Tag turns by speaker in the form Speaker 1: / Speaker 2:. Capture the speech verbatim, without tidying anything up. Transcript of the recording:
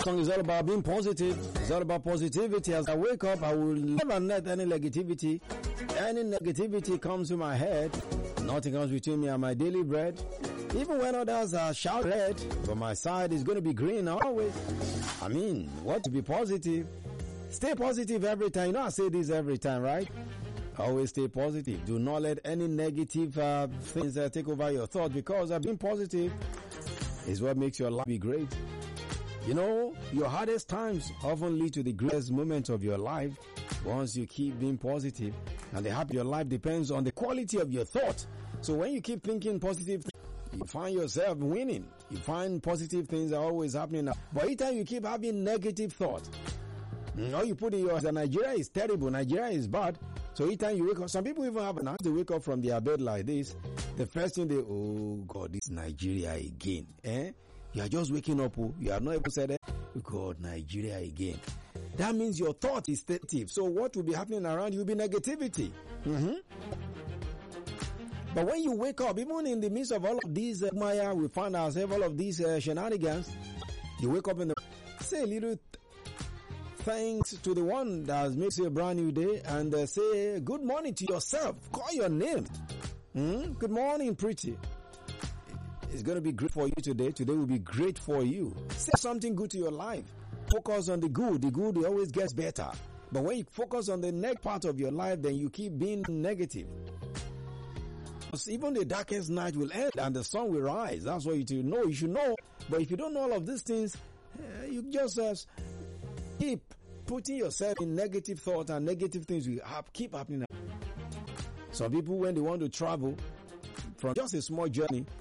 Speaker 1: song is all about being positive. It's all about positivity. As I wake up, I will never let any negativity, any negativity comes to my head. Nothing comes between me and my daily bread. Even when others are shouting red, but my side is going to be green always. I mean, what to be positive? Stay positive every time. You know I say this every time, right? Always stay positive. Do not let any negative uh, things uh, take over your thoughts, because uh, being positive is what makes your life be great. You know, your hardest times often lead to the greatest moments of your life once you keep being positive. And the happy your life depends on the quality of your thought. So when you keep thinking positive, you find yourself winning. You find positive things are always happening. But each time you keep having negative thoughts, all you put in your Nigeria is terrible, Nigeria is bad. So each time you wake up, some people even have an hour to wake up from their bed like this. The first thing they, oh God, this Nigeria again. Eh? You are just waking up. You are not able to say that, God, Nigeria again. That means your thought is negative. So what will be happening around you will be negativity. Mm-hmm. But when you wake up, even in the midst of all of these, uh, Maya, we find ourselves all of these uh, shenanigans. You wake up in the, say a little thanks to the one that has made you a brand new day, and uh, say good morning to yourself. Call your name. Mm? Good morning, pretty. It's going to be great for you today. Today will be great for you. Say something good to your life. Focus on the good. The good always gets better. But when you focus on the next part of your life, then you keep being negative. Because even the darkest night will end and the sun will rise. That's what you should know. You should know. But if you don't know all of these things, uh, you just uh, keep putting yourself in negative thoughts, and negative things will have, keep happening. Some people, when they want to travel from just a small journey,